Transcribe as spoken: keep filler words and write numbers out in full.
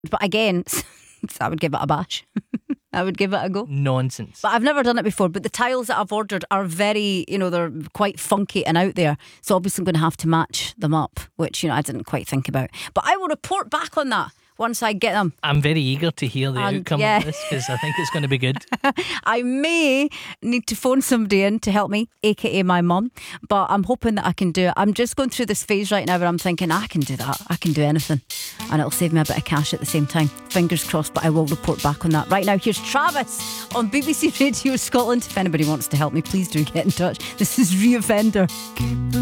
But again, I would give it a bash. I would give it a go. Nonsense. But I've never done it before. But the tiles that I've ordered are very, you know, they're quite funky and out there. So obviously I'm going to have to match them up, which, you know, I didn't quite think about. But I will report back on that once I get them. I'm very eager to hear the And, outcome yeah. of this, because I think it's going to be good. I may need to phone somebody in to help me, aka my mum, but I'm hoping that I can do it. I'm just going through this phase right now where I'm thinking I can do that, I can do anything, and it'll save me a bit of cash at the same time. Fingers crossed, but I will report back on that. Right now, here's Travis on B B C Radio Scotland. If anybody wants to help me, please do get in touch. This is Reoffender.